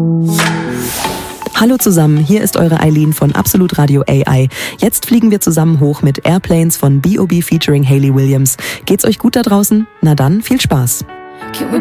Hallo zusammen, hier ist eure Eileen von Absolut Radio AI. Jetzt fliegen wir zusammen hoch mit Airplanes von B.O.B. featuring Hayley Williams. Geht's euch gut da draußen? Na dann, viel Spaß.